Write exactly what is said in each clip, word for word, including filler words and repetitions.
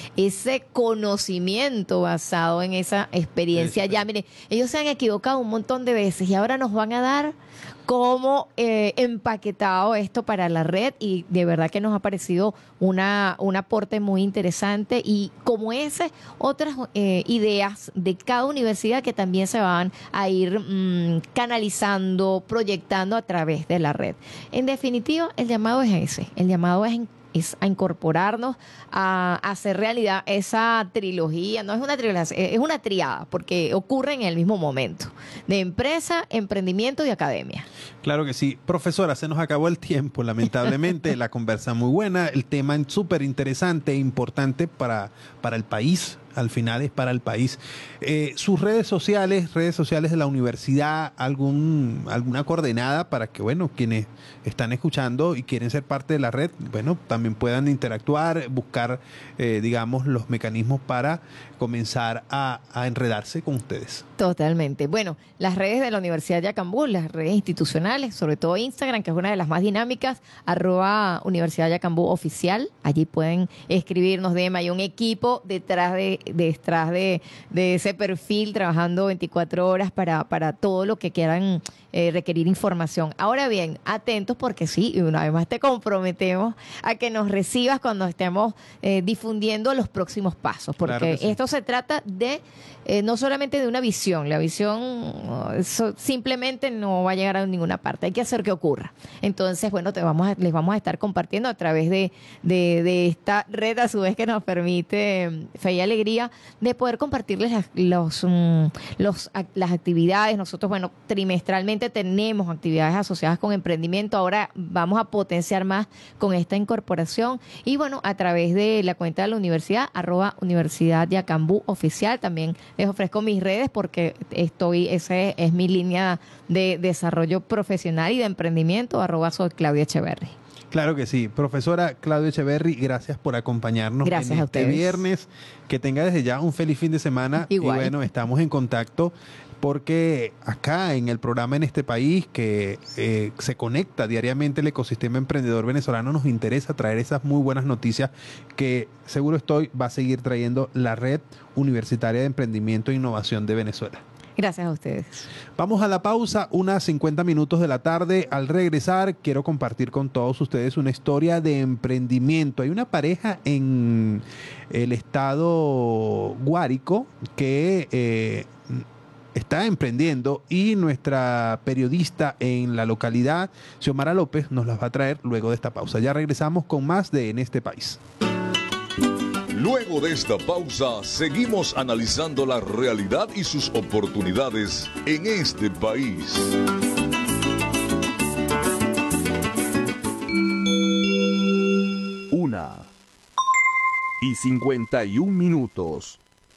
ese conocimiento basado en esa experiencia. Ya, miren, ellos se han equivocado un montón de veces y ahora nos van a dar cómo eh, empaquetado esto para la red, y de verdad que nos ha parecido una, un aporte muy interesante, y como esas otras eh, ideas de cada universidad que también se van a ir mmm, canalizando, proyectando a través de la red. En definitiva, el llamado es ese, el llamado es es a incorporarnos, a, a hacer realidad esa trilogía. No es una trilogía, es una triada, porque ocurre en el mismo momento, de empresa, emprendimiento y academia. Claro que sí. Profesora, se nos acabó el tiempo, lamentablemente. La conversa muy buena, el tema súper interesante e importante para, para el país. Al final es para el país. Eh, sus redes sociales, redes sociales de la universidad, algún alguna coordenada para que, bueno, quienes están escuchando y quieren ser parte de la red, bueno, también puedan interactuar, buscar, eh, digamos, los mecanismos para comenzar a, a enredarse con ustedes. Totalmente. Bueno, las redes de la Universidad de Yacambú, las redes institucionales, sobre todo Instagram, que es una de las más dinámicas, arroba Universidad de Yacambú oficial. Allí pueden escribirnos, D M. Hay un equipo detrás de detrás de, de ese perfil trabajando veinticuatro horas para, para todo lo que quieran eh, requerir información. Ahora bien, atentos, porque sí, y una vez más te comprometemos a que nos recibas cuando estemos eh, difundiendo los próximos pasos, porque claro sí. Esto se trata de eh, no solamente de una visión. La visión eso simplemente no va a llegar a ninguna parte, hay que hacer que ocurra. Entonces, bueno, te vamos a, les vamos a estar compartiendo a través de, de, de esta red, a su vez, que nos permite Fe y Alegría, de poder compartirles las, los, um, los, las actividades. Nosotros, bueno, trimestralmente tenemos actividades asociadas con emprendimiento. Ahora vamos a potenciar más con esta incorporación, y bueno, a través de la cuenta de la universidad, arroba Universidad Yacambú oficial. También les ofrezco mis redes, porque estoy, esa es mi línea de desarrollo profesional y de emprendimiento, arroba soy Claudia Echeverry. Claro que sí. Profesora Claudia Echeverry, gracias por acompañarnos gracias en a este ustedes. viernes. Que tenga desde ya un feliz fin de semana. Igual. Y bueno, estamos en contacto, porque acá en el programa En Este País, que eh, se conecta diariamente el ecosistema emprendedor venezolano, nos interesa traer esas muy buenas noticias que seguro estoy va a seguir trayendo la Red Universitaria de Emprendimiento e Innovación de Venezuela. Gracias a ustedes. Vamos a la pausa, unas cincuenta minutos de la tarde. Al regresar, quiero compartir con todos ustedes una historia de emprendimiento. Hay una pareja en el estado Guárico que eh, está emprendiendo, y nuestra periodista en la localidad, Xiomara López, nos las va a traer luego de esta pausa. Ya regresamos con más de En Este País. Luego de esta pausa, seguimos analizando la realidad y sus oportunidades en este país. Una y cincuenta y un minutos.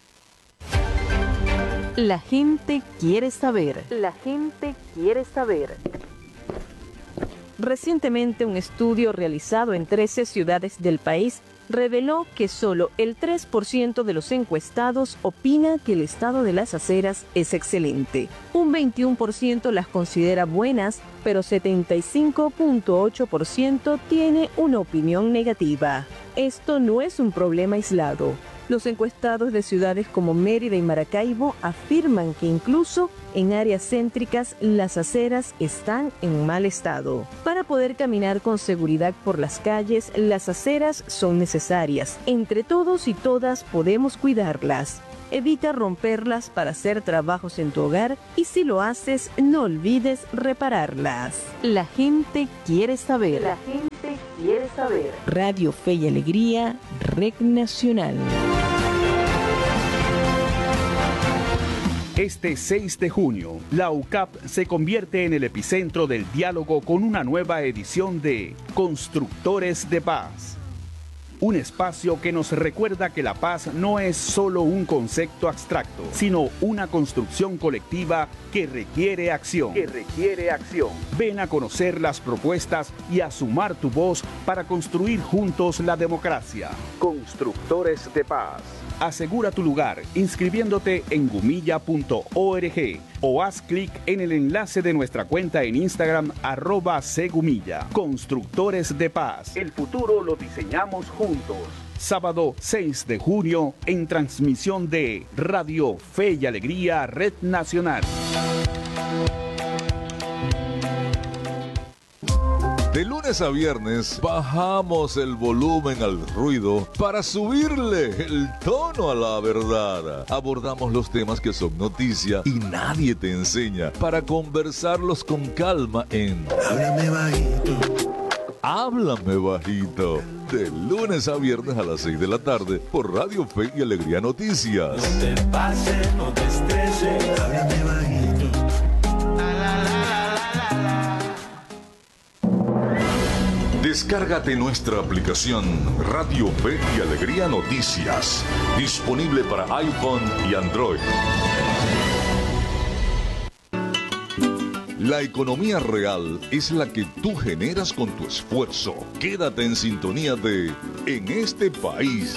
La gente quiere saber. La gente quiere saber. Recientemente, un estudio realizado en trece ciudades del país reveló que solo el tres por ciento de los encuestados opina que el estado de las aceras es excelente. Un veintiuno por ciento las considera buenas, pero setenta y cinco punto ocho por ciento tiene una opinión negativa. Esto no es un problema aislado. Los encuestados de ciudades como Mérida y Maracaibo afirman que incluso en áreas céntricas las aceras están en mal estado. Para poder caminar con seguridad por las calles, las aceras son necesarias. Entre todos y todas podemos cuidarlas. Evita romperlas para hacer trabajos en tu hogar, y si lo haces, no olvides repararlas. La gente quiere saber. La gente quiere saber. Radio Fe y Alegría, Red Nacional. Este seis de junio, la U C A P se convierte en el epicentro del diálogo con una nueva edición de Constructores de Paz. Un espacio que nos recuerda que la paz no es solo un concepto abstracto, sino una construcción colectiva que requiere acción. Que requiere acción. Ven a conocer las propuestas y a sumar tu voz para construir juntos la democracia. Constructores de Paz. Asegura tu lugar inscribiéndote en gumilla punto org o haz clic en el enlace de nuestra cuenta en Instagram, arroba Segumilla. Constructores de Paz. El futuro lo diseñamos juntos. sábado seis de junio en transmisión de Radio Fe y Alegría Red Nacional. De lunes a viernes bajamos el volumen al ruido para subirle el tono a la verdad. Abordamos los temas que son noticia y nadie te enseña para conversarlos con calma en Háblame Bajito. Háblame Bajito. De lunes a viernes a las seis de la tarde por Radio Fe y Alegría Noticias. No te pases, no te estreses. Háblame bajito. La, la, la, la, la, la. Descárgate nuestra aplicación Radio Fe y Alegría Noticias, disponible para iPhone y Android. La economía real es la que tú generas con tu esfuerzo. Quédate en sintonía de En este país.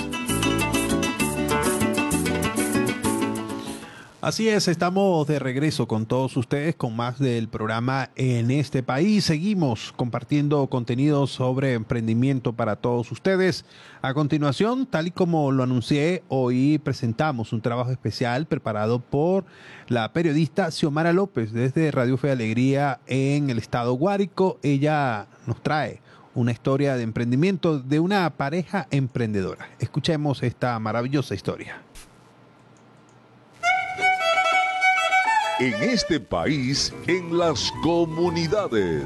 Así es, estamos de regreso con todos ustedes con más del programa En este país. Seguimos compartiendo contenido sobre emprendimiento para todos ustedes. A continuación, tal y como lo anuncié, hoy presentamos un trabajo especial preparado por la periodista Xiomara López desde Radio Fe y Alegría en el estado Guárico. Ella nos trae una historia de emprendimiento de una pareja emprendedora. Escuchemos esta maravillosa historia. En este país, en las comunidades.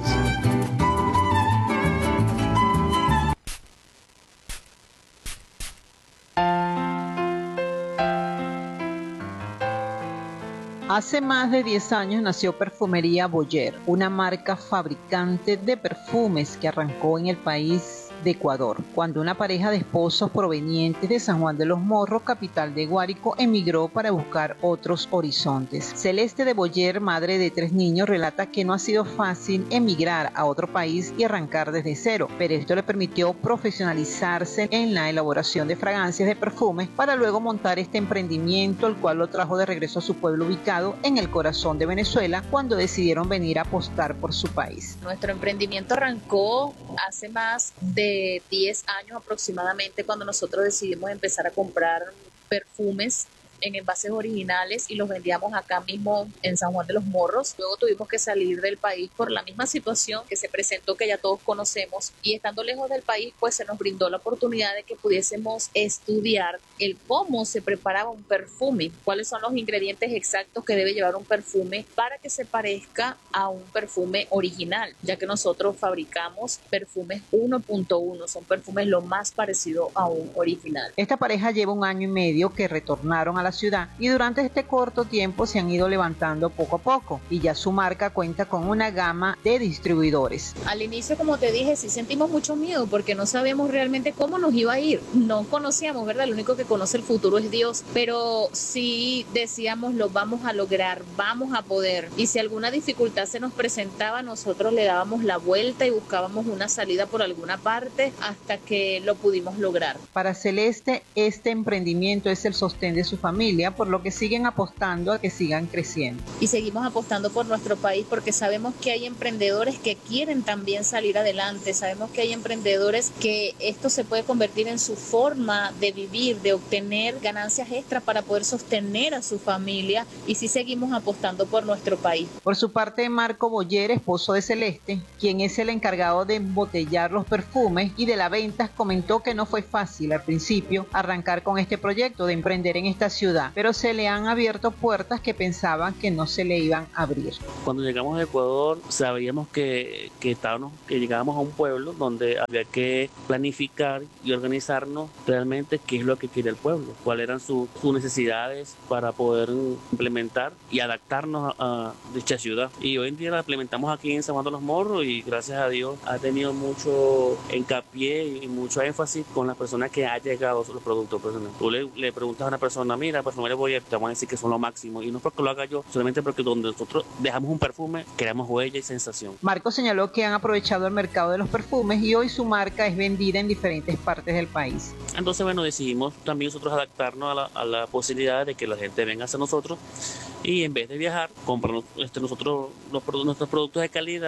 Hace más de diez años nació Perfumería Boyer, una marca fabricante de perfumes que arrancó en el país de Ecuador, cuando una pareja de esposos provenientes de San Juan de los Morros, capital de Guárico, emigró para buscar otros horizontes. Celeste de Boyer, madre de tres niños, relata que no ha sido fácil emigrar a otro país y arrancar desde cero, pero esto le permitió profesionalizarse en la elaboración de fragancias de perfumes para luego montar este emprendimiento, el cual lo trajo de regreso a su pueblo ubicado en el corazón de Venezuela, cuando decidieron venir a apostar por su país. Nuestro emprendimiento arrancó hace más de diez años aproximadamente, cuando nosotros decidimos empezar a comprar perfumes en envases originales y los vendíamos acá mismo en San Juan de los Morros. Luego tuvimos que salir del país por la misma situación que se presentó, que ya todos conocemos, y estando lejos del país pues se nos brindó la oportunidad de que pudiésemos estudiar el cómo se preparaba un perfume, cuáles son los ingredientes exactos que debe llevar un perfume para que se parezca a un perfume original, ya que nosotros fabricamos perfumes uno punto uno, son perfumes lo más parecido a un original. Esta pareja lleva un año y medio que retornaron a la ciudad y durante este corto tiempo se han ido levantando poco a poco y ya su marca cuenta con una gama de distribuidores. Al inicio, como te dije, sí sentimos mucho miedo porque no sabíamos realmente cómo nos iba a ir, no conocíamos, ¿verdad? Lo único que conoce el futuro es Dios, pero sí decíamos lo vamos a lograr, vamos a poder, y si alguna dificultad se nos presentaba nosotros le dábamos la vuelta y buscábamos una salida por alguna parte hasta que lo pudimos lograr. Para Celeste este emprendimiento es el sostén de su familia, por lo que siguen apostando a que sigan creciendo. Y seguimos apostando por nuestro país porque sabemos que hay emprendedores que quieren también salir adelante, sabemos que hay emprendedores que esto se puede convertir en su forma de vivir, de obtener ganancias extras para poder sostener a su familia, y sí seguimos apostando por nuestro país. Por su parte, Marco Boyer, esposo de Celeste, quien es el encargado de embotellar los perfumes y de la venta, comentó que no fue fácil al principio arrancar con este proyecto de emprender en esta ciudad, pero se le han abierto puertas que pensaban que no se le iban a abrir. Cuando llegamos a Ecuador sabíamos que, que, estábamos, que llegábamos a un pueblo donde había que planificar y organizarnos realmente qué es lo que quiere el pueblo, cuáles eran su, sus necesidades para poder implementar y adaptarnos a, a dicha ciudad. Y hoy en día la implementamos aquí en San Juan de los Morros y gracias a Dios ha tenido mucho hincapié y mucho énfasis con las personas que han llegado a los productos. Tú le, le preguntas a una persona, mira, Perfumería Boyer, te vamos a decir que son lo máximo, y no porque lo haga yo, solamente porque donde nosotros dejamos un perfume creamos huella y sensación. Marco señaló que han aprovechado el mercado de los perfumes y hoy su marca es vendida en diferentes partes del país. Entonces, bueno, decidimos también nosotros adaptarnos a la, a la posibilidad de que la gente venga hacia nosotros y en vez de viajar, comprar este, nosotros los, nuestros productos de calidad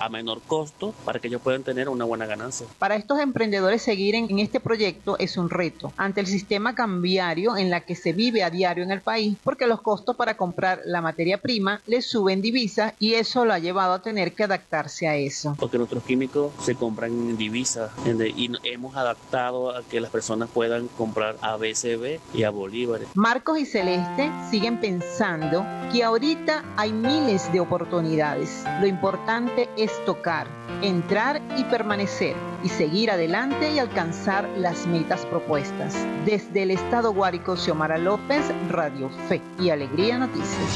a menor costo para que ellos puedan tener una buena ganancia. Para estos emprendedores seguir en, en este proyecto es un reto ante el sistema cambiario en la que se vive a diario en el país, porque los costos para comprar la materia prima les suben divisas y eso lo ha llevado a tener que adaptarse a eso. Porque nuestros químicos se compran en divisas y hemos adaptado a que las personas puedan comprar a B C B y a bolívares. Marcos y Celeste siguen pensando que ahorita hay miles de oportunidades. Lo importante es tocar, entrar y permanecer y seguir adelante y alcanzar las metas propuestas. Desde el estado Guárico, Xiomara López, Radio Fe y Alegría Noticias.